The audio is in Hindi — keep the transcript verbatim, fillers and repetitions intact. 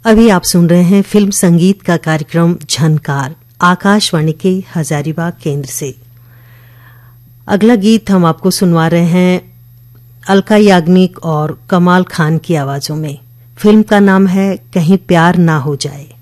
अभी आप सुन रहे हैं फिल्म संगीत का कार्यक्रम झनकार आकाशवाणी के हजारीबाग केंद्र से। अगला गीत हम आपको सुनवा रहे हैं अलका याग्निक और कमाल खान की आवाजों में। फिल्म का नाम है कहीं प्यार ना हो जाए।